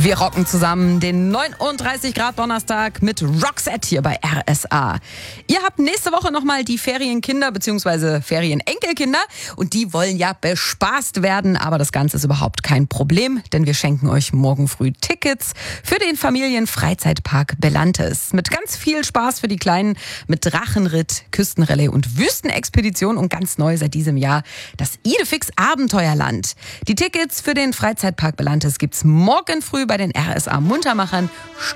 Wir rocken zusammen den 39 Grad Donnerstag mit Roxette hier bei RSA. Ihr habt nächste Woche nochmal die Ferienkinder bzw. Ferienenkelkinder und die wollen ja bespaßt werden, aber das Ganze ist überhaupt kein Problem, denn wir schenken euch morgen früh Tickets für den Familienfreizeitpark Bellantes. Mit ganz viel Spaß für die Kleinen, mit Drachenritt, Küstenrallye und Wüstenexpedition und ganz neu seit diesem Jahr das Idefix Abenteuerland. Die Tickets für den Freizeitpark Bellantes gibt's morgen früh bei den RSA Muntermachern.